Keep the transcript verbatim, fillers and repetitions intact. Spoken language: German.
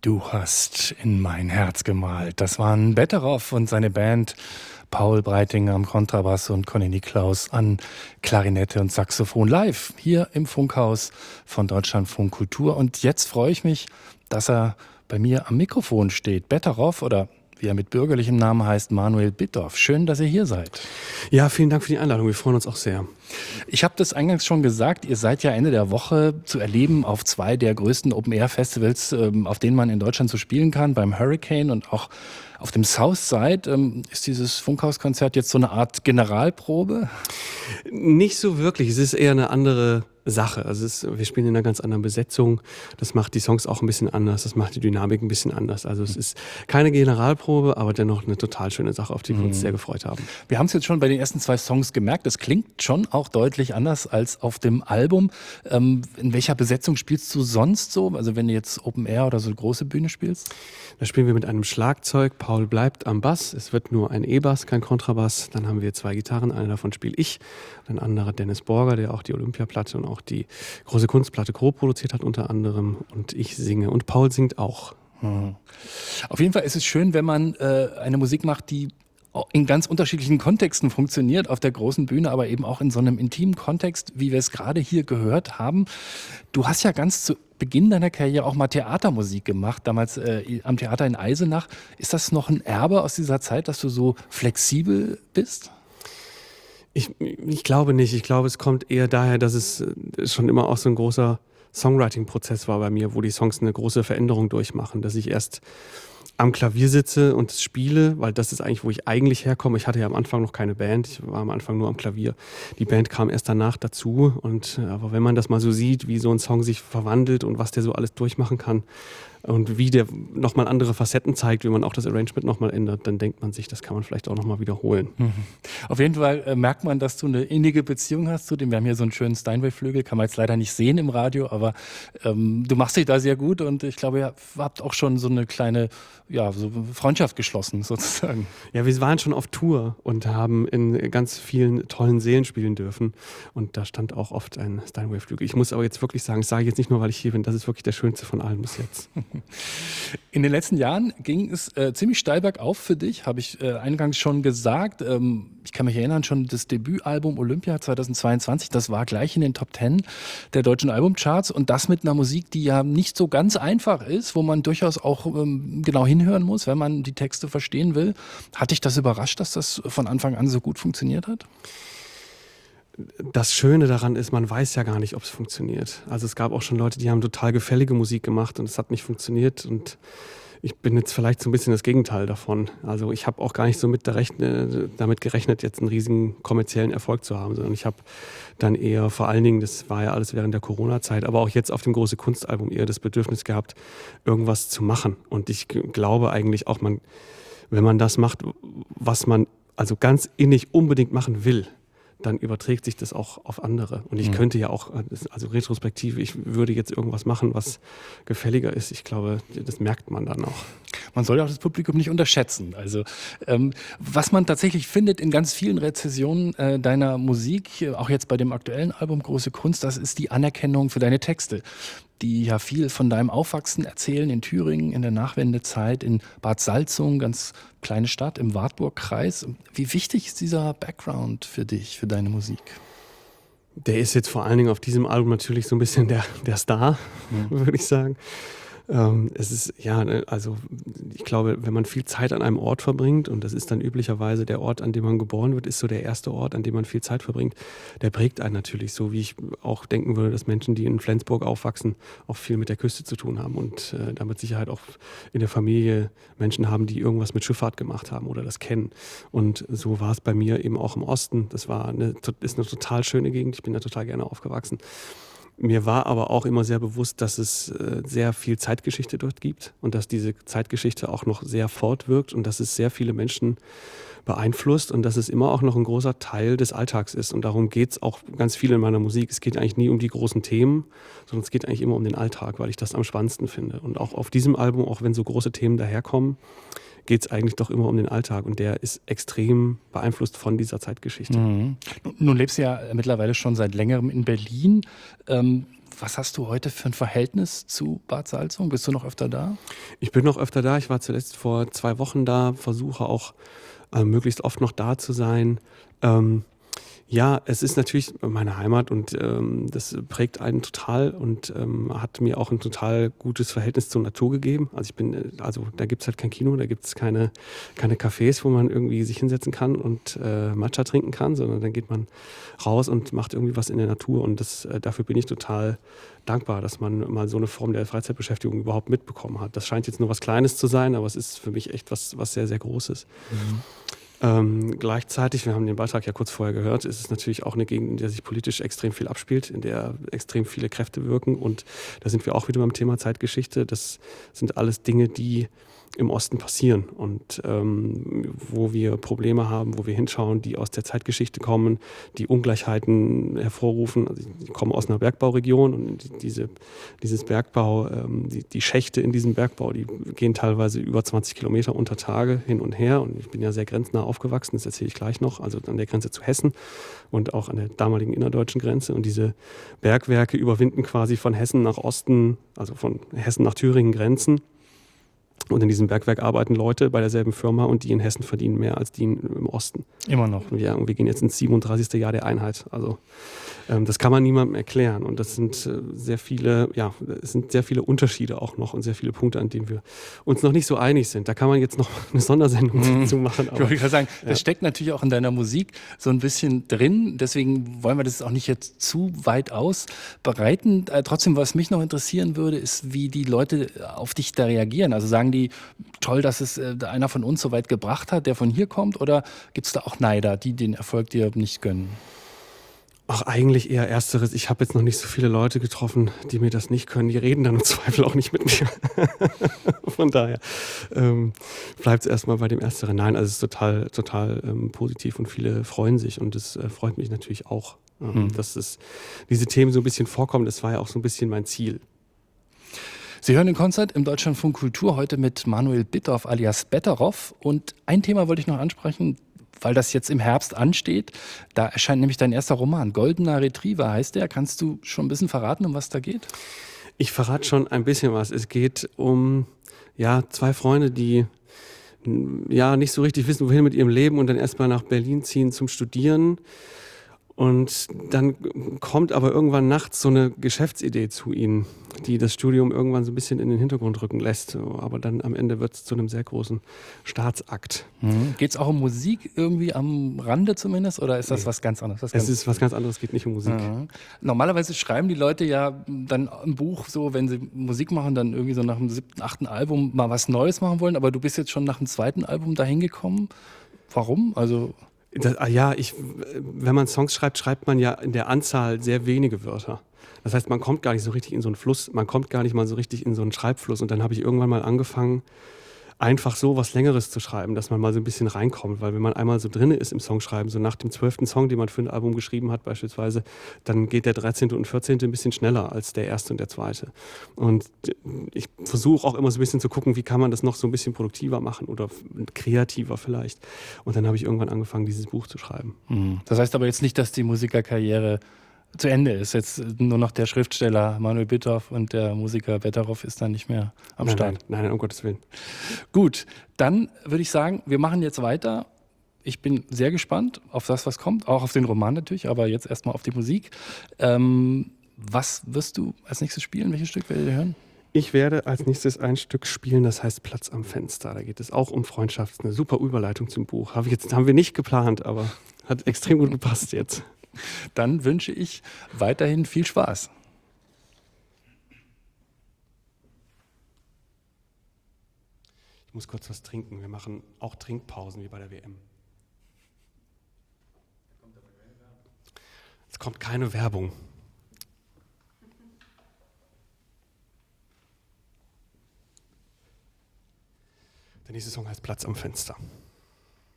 Du hast in mein Herz gemalt. Das waren Betteroff und seine Band. Paul Breitinger am Kontrabass und Conny Niklaus an Klarinette und Saxophon live hier im Funkhaus von Deutschlandfunk Kultur. Und jetzt freue ich mich, dass er bei mir am Mikrofon steht. Betteroff oder wie er mit bürgerlichem Namen heißt, Manuel Bittorf. Schön, dass ihr hier seid. Ja, vielen Dank für die Einladung. Wir freuen uns auch sehr. Ich habe das eingangs schon gesagt, ihr seid ja Ende der Woche zu erleben auf zwei der größten Open-Air-Festivals, auf denen man in Deutschland so spielen kann, beim Hurricane und auch auf dem Southside. Ist dieses Funkhauskonzert jetzt so eine Art Generalprobe? Nicht so wirklich. Es ist eher eine andere Sache. Also es ist, wir spielen in einer ganz anderen Besetzung. Das macht die Songs auch ein bisschen anders. Das macht die Dynamik ein bisschen anders. Also es ist keine Generalprobe, aber dennoch eine total schöne Sache, auf die wir uns sehr gefreut haben. Wir haben es jetzt schon bei den ersten zwei Songs gemerkt. Das klingt schon auch deutlich anders als auf dem Album. Ähm, in welcher Besetzung spielst du sonst so? Also wenn du jetzt Open Air oder so eine große Bühne spielst? Da spielen wir mit einem Schlagzeug. Paul bleibt am Bass. Es wird nur ein E-Bass, kein Kontrabass. Dann haben wir zwei Gitarren. Eine davon spiele ich. Ein anderer Dennis Borger, der auch die Olympiaplatte und auch die große Kunstplatte co-produziert hat unter anderem. Und ich singe. Und Paul singt auch. Hm. Auf jeden Fall ist es schön, wenn man äh, eine Musik macht, die in ganz unterschiedlichen Kontexten funktioniert, auf der großen Bühne, aber eben auch in so einem intimen Kontext, wie wir es gerade hier gehört haben. Du hast ja ganz zu Beginn deiner Karriere auch mal Theatermusik gemacht, damals äh, am Theater in Eisenach. Ist das noch ein Erbe aus dieser Zeit, dass du so flexibel bist? Ich, ich glaube nicht. Ich glaube, es kommt eher daher, dass es schon immer auch so ein großer Songwriting-Prozess war bei mir, wo die Songs eine große Veränderung durchmachen, dass ich erst am Klavier sitze und spiele, weil das ist eigentlich, wo ich eigentlich herkomme. Ich hatte ja am Anfang noch keine Band, ich war am Anfang nur am Klavier. Die Band kam erst danach dazu. Und aber wenn man das mal so sieht, wie so ein Song sich verwandelt und was der so alles durchmachen kann und wie der nochmal andere Facetten zeigt, wie man auch das Arrangement nochmal ändert, dann denkt man sich, das kann man vielleicht auch nochmal wiederholen. Mhm. Auf jeden Fall äh, merkt man, dass du eine innige Beziehung hast zu dem. Wir haben hier so einen schönen Steinway-Flügel, kann man jetzt leider nicht sehen im Radio, aber ähm, du machst dich da sehr gut und ich glaube, ihr habt auch schon so eine kleine ja, so Freundschaft geschlossen sozusagen. Ja, wir waren schon auf Tour und haben in ganz vielen tollen Sälen spielen dürfen und da stand auch oft ein Steinway-Flügel. Ich muss aber jetzt wirklich sagen, das sage ich jetzt nicht nur, weil ich hier bin, das ist wirklich der schönste von allen bis jetzt. In den letzten Jahren ging es äh, ziemlich steil bergauf für dich, habe ich äh, eingangs schon gesagt. Ähm, ich kann mich erinnern, schon das Debütalbum Olympia zweitausendzweiundzwanzig, das war gleich in den Top Ten der deutschen Albumcharts und das mit einer Musik, die ja nicht so ganz einfach ist, wo man durchaus auch ähm, genau hinhören muss, wenn man die Texte verstehen will. Hat dich das überrascht, dass das von Anfang an so gut funktioniert hat? Das Schöne daran ist, man weiß ja gar nicht, ob es funktioniert. Also es gab auch schon Leute, die haben total gefällige Musik gemacht und es hat nicht funktioniert und ich bin jetzt vielleicht so ein bisschen das Gegenteil davon. Also ich habe auch gar nicht so mit rechne, damit gerechnet, jetzt einen riesigen kommerziellen Erfolg zu haben, sondern ich habe dann eher vor allen Dingen, das war ja alles während der Corona-Zeit, aber auch jetzt auf dem große Kunstalbum eher das Bedürfnis gehabt, irgendwas zu machen. Und ich glaube eigentlich auch, man, wenn man das macht, was man also ganz innig unbedingt machen will, dann überträgt sich das auch auf andere. Und ich mhm. könnte ja auch, also retrospektiv, ich würde jetzt irgendwas machen, was gefälliger ist. Ich glaube, das merkt man dann auch. Man soll ja auch das Publikum nicht unterschätzen. Also ähm, was man tatsächlich findet in ganz vielen Rezensionen äh, deiner Musik, auch jetzt bei dem aktuellen Album Große Kunst, das ist die Anerkennung für deine Texte, die ja viel von deinem Aufwachsen erzählen in Thüringen, in der Nachwendezeit, in Bad Salzung, ganz kleine Stadt im Wartburgkreis. Wie wichtig ist dieser Background für dich, für deine Musik? Der ist jetzt vor allen Dingen auf diesem Album natürlich so ein bisschen der, der Star, mhm. würde ich sagen. Ähm, es ist, ja, also ich glaube, wenn man viel Zeit an einem Ort verbringt, und das ist dann üblicherweise der Ort, an dem man geboren wird, ist so der erste Ort, an dem man viel Zeit verbringt, der prägt einen natürlich so, wie ich auch denken würde, dass Menschen, die in Flensburg aufwachsen, auch viel mit der Küste zu tun haben und äh, da mit Sicherheit auch in der Familie Menschen haben, die irgendwas mit Schifffahrt gemacht haben oder das kennen. Und so war es bei mir eben auch im Osten. Das war eine, ist eine total schöne Gegend, ich bin da total gerne aufgewachsen. Mir war aber auch immer sehr bewusst, dass es äh, sehr viel Zeitgeschichte dort gibt und dass diese Zeitgeschichte auch noch sehr fortwirkt und dass es sehr viele Menschen beeinflusst und dass es immer auch noch ein großer Teil des Alltags ist. Und darum geht es auch ganz viel in meiner Musik. Es geht eigentlich nie um die großen Themen, sondern es geht eigentlich immer um den Alltag, weil ich das am spannendsten finde. Und auch auf diesem Album, auch wenn so große Themen daherkommen, geht es eigentlich doch immer um den Alltag und der ist extrem beeinflusst von dieser Zeitgeschichte. Mhm. Nun lebst du ja mittlerweile schon seit längerem in Berlin. Ähm, was hast du heute für ein Verhältnis zu Bad Salzung? Bist du noch öfter da? Ich bin noch öfter da. Ich war zuletzt vor zwei Wochen da, versuche auch äh, möglichst oft noch da zu sein. Ähm, Ja, es ist natürlich meine Heimat und ähm, das prägt einen total und ähm, hat mir auch ein total gutes Verhältnis zur Natur gegeben. Also ich bin, äh, also da gibt's halt kein Kino, da gibt's keine, keine Cafés, wo man irgendwie sich hinsetzen kann und äh, Matcha trinken kann, sondern dann geht man raus und macht irgendwie was in der Natur und das, äh, dafür bin ich total dankbar, dass man mal so eine Form der Freizeitbeschäftigung überhaupt mitbekommen hat. Das scheint jetzt nur was Kleines zu sein, aber es ist für mich echt was, was sehr, sehr Großes. Mhm. Ähm, gleichzeitig, wir haben den Beitrag ja kurz vorher gehört, ist es natürlich auch eine Gegend, in der sich politisch extrem viel abspielt, in der extrem viele Kräfte wirken und da sind wir auch wieder beim Thema Zeitgeschichte. Das sind alles Dinge, die im Osten passieren und ähm, wo wir Probleme haben, wo wir hinschauen, die aus der Zeitgeschichte kommen, die Ungleichheiten hervorrufen. Also ich komme aus einer Bergbauregion und diese, dieses Bergbau, ähm, die, die Schächte in diesem Bergbau, die gehen teilweise über zwanzig Kilometer unter Tage hin und her und ich bin ja sehr grenznah aufgewachsen, das erzähle ich gleich noch, also an der Grenze zu Hessen und auch an der damaligen innerdeutschen Grenze und diese Bergwerke überwinden quasi von Hessen nach Osten, also von Hessen nach Thüringen Grenzen. Und in diesem Bergwerk arbeiten Leute bei derselben Firma und die in Hessen verdienen mehr als die im Osten. Immer noch. Und, ja, und wir gehen jetzt ins siebenunddreißigste Jahr der Einheit. Also ähm, das kann man niemandem erklären. Und das sind äh, sehr viele, ja, es sind sehr viele Unterschiede auch noch und sehr viele Punkte, an denen wir uns noch nicht so einig sind. Da kann man jetzt noch eine Sondersendung Mhm. zu machen. Ich wollte gerade sagen, ja. das steckt natürlich auch in deiner Musik so ein bisschen drin. Deswegen wollen wir das auch nicht jetzt zu weit ausbreiten. Äh, trotzdem, was mich noch interessieren würde, ist, wie die Leute auf dich da reagieren. Also sagen die, toll, dass es äh, einer von uns so weit gebracht hat, der von hier kommt? Oder gibt es da auch Neider, die den Erfolg dir nicht gönnen? Ach, eigentlich eher Ersteres. Ich habe jetzt noch nicht so viele Leute getroffen, die mir das nicht können. Die reden dann im Zweifel auch nicht mit mir. Von daher ähm, bleibt es erstmal bei dem Ersteren. Nein, also es ist total, total ähm, positiv und viele freuen sich und es äh, freut mich natürlich auch, ähm, Hm. dass es, diese Themen so ein bisschen vorkommen. Das war ja auch so ein bisschen mein Ziel. Sie hören den Konzert im Deutschlandfunk Kultur heute mit Manuel Bittorf alias Betteroff. Und ein Thema wollte ich noch ansprechen, weil das jetzt im Herbst ansteht. Da erscheint nämlich dein erster Roman. Goldener Retriever heißt der. Kannst du schon ein bisschen verraten, um was da geht? Ich verrate schon ein bisschen was. Es geht um ja, zwei Freunde, die ja, nicht so richtig wissen, wohin mit ihrem Leben und dann erstmal nach Berlin ziehen zum Studieren. Und dann kommt aber irgendwann nachts so eine Geschäftsidee zu ihnen, die das Studium irgendwann so ein bisschen in den Hintergrund rücken lässt. Aber dann am Ende wird es zu einem sehr großen Staatsakt. Mhm. Geht es auch um Musik irgendwie am Rande zumindest? Oder ist das Nee. was ganz anderes? Was Es ganz ist was ganz anderes, es geht nicht um Musik. Mhm. Normalerweise schreiben die Leute ja dann ein Buch so, wenn sie Musik machen, dann irgendwie so nach dem siebten, achten Album mal was Neues machen wollen. Aber du bist jetzt schon nach dem zweiten Album dahin gekommen. Warum? Also Das, ah ja, ich, wenn man Songs schreibt, schreibt man ja in der Anzahl sehr wenige Wörter. Das heißt, man kommt gar nicht so richtig in so einen Fluss, man kommt gar nicht mal so richtig in so einen Schreibfluss. Und dann habe ich irgendwann mal angefangen, einfach so was Längeres zu schreiben, dass man mal so ein bisschen reinkommt. Weil wenn man einmal so drin ist im Songschreiben, so nach dem zwölften Song, den man für ein Album geschrieben hat beispielsweise, dann geht der dreizehnte und vierzehnte ein bisschen schneller als der erste und der zweite. Und ich versuche auch immer so ein bisschen zu gucken, wie kann man das noch so ein bisschen produktiver machen oder kreativer vielleicht. Und dann habe ich irgendwann angefangen, dieses Buch zu schreiben. mhm. Das heißt aber jetzt nicht, dass die Musikerkarriere zu Ende ist. Jetzt nur noch der Schriftsteller Manuel Bittorf und der Musiker Betteroff ist dann nicht mehr am Nein, Start. nein, nein, nein, um Gottes Willen. Gut, dann würde ich sagen, wir machen jetzt weiter. Ich bin sehr gespannt auf das, was kommt, auch auf den Roman natürlich, aber jetzt erstmal auf die Musik. Ähm, was wirst du als nächstes spielen? Welches Stück werdet ihr hören? Ich werde als nächstes ein Stück spielen, das heißt Platz am Fenster. Da geht es auch um Freundschaft. Eine super Überleitung zum Buch. Habe ich jetzt, haben wir nicht geplant, aber hat extrem gut gepasst jetzt. Dann wünsche ich weiterhin viel Spaß. Ich muss kurz was trinken. Wir machen auch Trinkpausen wie bei der W M. Es kommt keine Werbung. Der nächste Song heißt Platz am Fenster.